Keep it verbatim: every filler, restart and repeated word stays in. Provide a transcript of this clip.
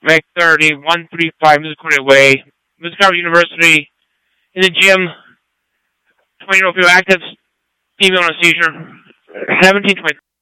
Mag thirty, one thirty-five Misericordia Way, Misericordia University, in the gym, twenty-year-old female active, female on a seizure, seventeen twenty.